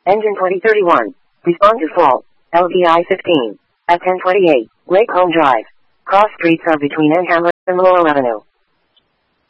Engine 2031. Respond to fault. LVI 15. At 1028. Lake Home Drive. Cross streets are between N Hamlet and Laurel Avenue.